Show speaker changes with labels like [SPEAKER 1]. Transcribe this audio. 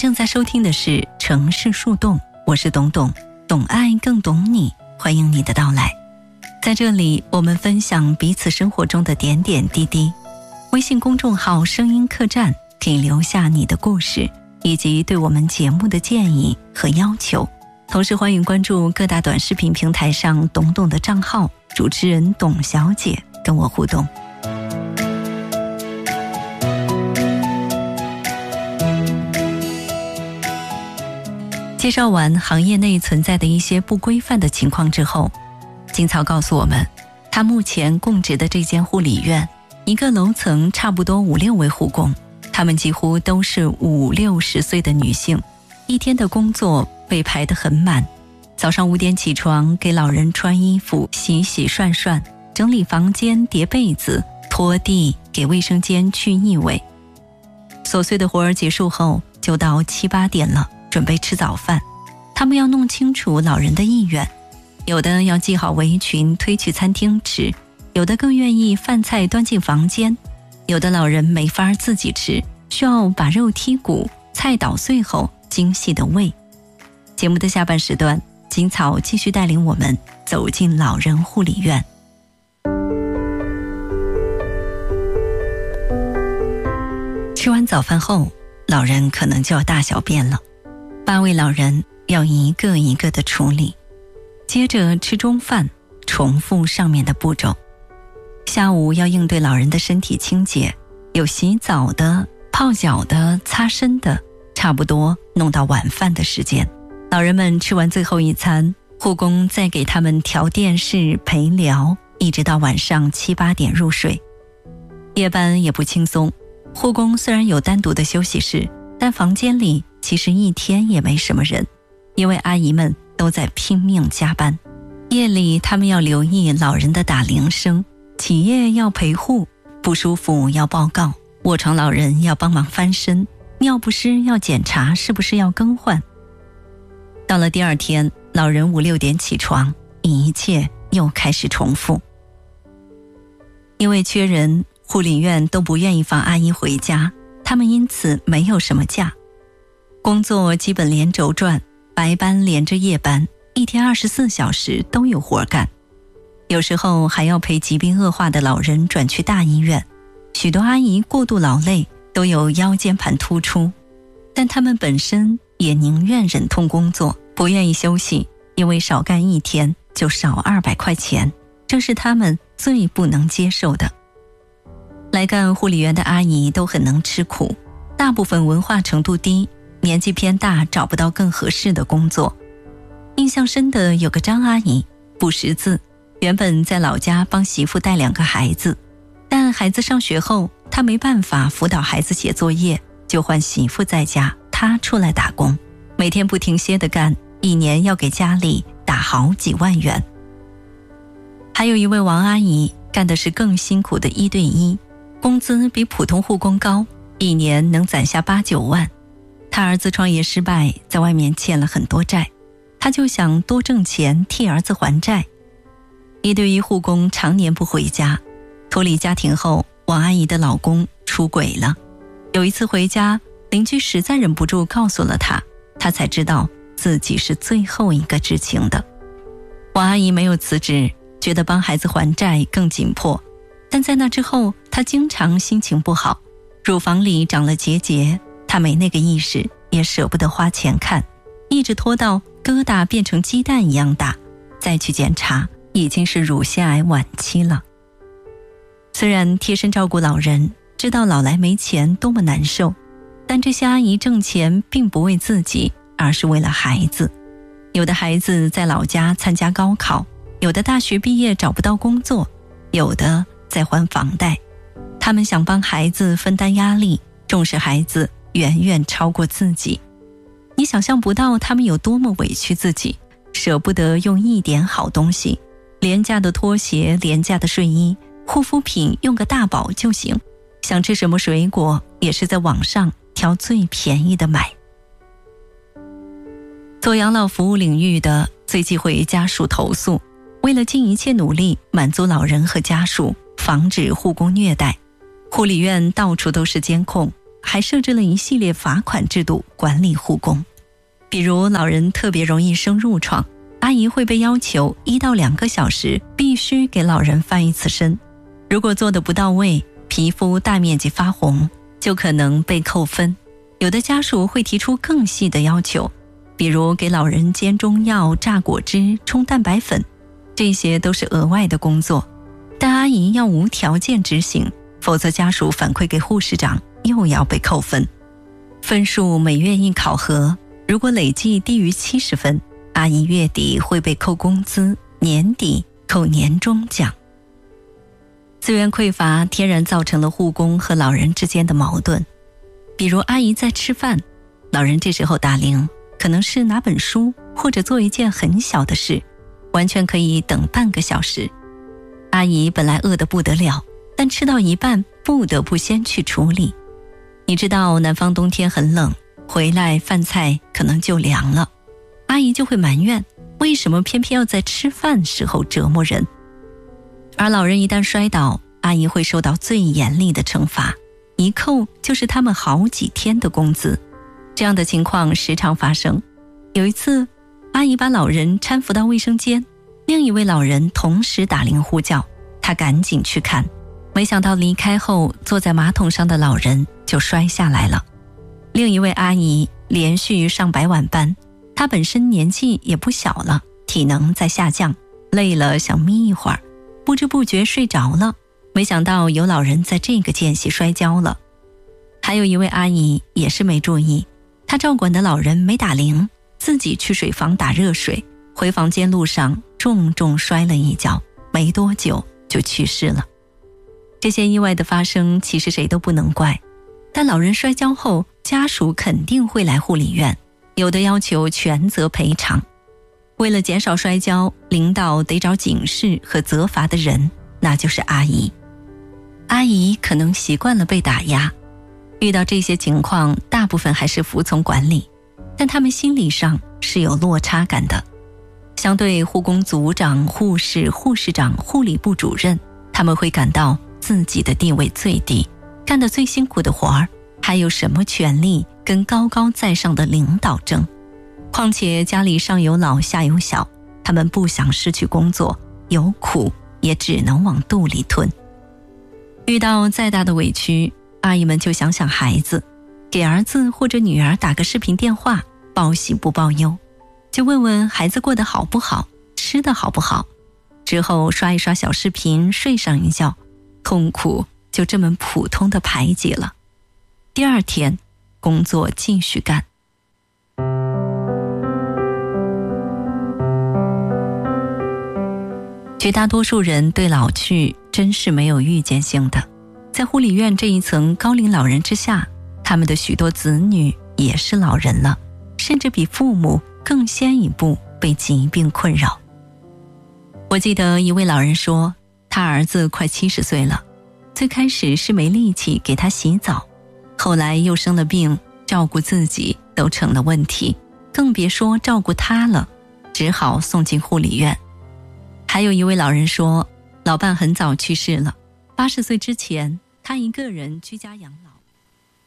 [SPEAKER 1] 正在收听的是城市树洞，我是董董，懂爱更懂你，欢迎你的到来。在这里我们分享彼此生活中的点点滴滴。微信公众号声音客栈可以留下你的故事以及对我们节目的建议和要求，同时欢迎关注各大短视频平台上董董的账号，主持人董小姐跟我互动。介绍完行业内存在的一些不规范的情况之后，金草告诉我们，他目前供职的这间护理院，一个楼层差不多5-6位护工，他们几乎都是50-60岁的女性，一天的工作被排得很满。早上5点起床，给老人穿衣服、洗洗涮涮，整理房间、叠被子、拖地，给卫生间去异味。琐碎的活儿结束后，就到7-8点了，准备吃早饭。他们要弄清楚老人的意愿，有的要系好围裙推去餐厅吃，有的更愿意饭菜端进房间，有的老人没法自己吃，需要把肉剔骨，菜捣碎后精细的喂。节目的下半时段，金草继续带领我们走进老人护理院。吃完早饭后，老人可能就要大小便了，8位老人要一个一个的处理，接着吃中饭，重复上面的步骤。下午要应对老人的身体清洁，有洗澡的、泡脚的、擦身的，差不多弄到晚饭的时间。老人们吃完最后一餐，护工再给他们调电视陪聊，一直到晚上7-8点入睡。夜班也不轻松，护工虽然有单独的休息室，但房间里其实一天也没什么人，因为阿姨们都在拼命加班。夜里他们要留意老人的打铃声，起夜要陪护，不舒服要报告，卧床老人要帮忙翻身，尿不湿要检查是不是要更换。到了第二天，老人5-6点起床，一切又开始重复。因为缺人，护理院都不愿意放阿姨回家，他们因此没有什么假。工作基本连轴转，白班连着夜班，一天24小时都有活干。有时候还要陪疾病恶化的老人转去大医院，许多阿姨过度劳累，都有腰间盘突出，但他们本身也宁愿忍痛工作，不愿意休息，因为少干一天就少200块钱，这是他们最不能接受的。来干护理员的阿姨都很能吃苦，大部分文化程度低，年纪偏大，找不到更合适的工作。印象深的有个张阿姨，不识字，原本在老家帮媳妇带2个孩子，但孩子上学后，她没办法辅导孩子写作业，就换媳妇在家，她出来打工，每天不停歇地干，一年要给家里打好几万元。还有一位王阿姨，干的是更辛苦的1对1，工资比普通护工高，一年能攒下8-9万。他儿子创业失败，在外面欠了很多债，他就想多挣钱替儿子还债。1对1护工常年不回家，脱离家庭后，王阿姨的老公出轨了。有一次回家，邻居实在忍不住告诉了他，他才知道自己是最后一个知情的。王阿姨没有辞职，觉得帮孩子还债更紧迫，但在那之后，她经常心情不好，乳房里长了结节，她没那个意识，也舍不得花钱看，一直拖到疙瘩变成鸡蛋一样大，再去检查，已经是乳腺癌晚期了。虽然贴身照顾老人，知道老来没钱多么难受，但这些阿姨挣钱并不为自己，而是为了孩子。有的孩子在老家参加高考，有的大学毕业找不到工作，有的在还房贷。他们想帮孩子分担压力，重视孩子远远超过自己。你想象不到他们有多么委屈自己，舍不得用一点好东西，廉价的拖鞋、廉价的睡衣、护肤品用个大宝就行，想吃什么水果也是在网上挑最便宜的买。做养老服务领域的最忌讳家属投诉，为了尽一切努力满足老人和家属，防止护工虐待，护理院到处都是监控， 还设置了一系列罚款制度管理护工。比如老人特别容易生褥疮，阿姨会被要求1到2个小时必须给老人翻一次身，如果做得不到位，皮肤大面积发红，就可能被扣分。有的家属会提出更细的要求，比如给老人煎中药、榨果汁、冲蛋白粉，这些都是额外的工作，但阿姨要无条件执行，否则家属反馈给护士长又要被扣分。分数每月一考核，如果累计低于70分，阿姨月底会被扣工资，年底扣年终奖。资源匮乏天然造成了护工和老人之间的矛盾，比如阿姨在吃饭，老人这时候打铃，可能是拿本书或者做一件很小的事，完全可以等半个小时。阿姨本来饿得不得了，但吃到一半不得不先去处理。你知道南方冬天很冷，回来饭菜可能就凉了，阿姨就会埋怨为什么偏偏要在吃饭时候折磨人。而老人一旦摔倒，阿姨会受到最严厉的惩罚，一扣就是他们好几天的工资。这样的情况时常发生。有一次，阿姨把老人搀扶到卫生间，另一位老人同时打铃呼叫，她赶紧去看，没想到离开后，坐在马桶上的老人就摔下来了。另一位阿姨连续上百晚班，她本身年纪也不小了，体能在下降，累了想眯一会儿，不知不觉睡着了，没想到有老人在这个间隙摔跤了。还有一位阿姨也是没注意，她照管的老人没打铃，自己去水房打热水，回房间路上重重摔了一跤，没多久就去世了。这些意外的发生其实谁都不能怪，但老人摔跤后，家属肯定会来护理院，有的要求全责赔偿。为了减少摔跤，领导得找警示和责罚的人，那就是阿姨。阿姨可能习惯了被打压，遇到这些情况大部分还是服从管理，但他们心理上是有落差感的。相对护工组长、护士、护士长、护理部主任，他们会感到自己的地位最低，干得最辛苦的活儿，还有什么权利跟高高在上的领导争？况且家里上有老下有小，他们不想失去工作，有苦也只能往肚里吞。遇到再大的委屈，阿姨们就想想孩子，给儿子或者女儿打个视频电话，报喜不报忧，就问问孩子过得好不好，吃得好不好，之后刷一刷小视频，睡上一觉，痛苦就这么普通的排解了。第二天工作继续干。绝大多数人对老去真是没有预见性的，在护理院这一层高龄老人之下，他们的许多子女也是老人了，甚至比父母更先一步被疾病困扰。我记得一位老人说，他儿子快70岁了，最开始是没力气给他洗澡，后来又生了病，照顾自己都成了问题，更别说照顾他了，只好送进护理院。还有一位老人说，老伴很早去世了，80岁之前他一个人居家养老。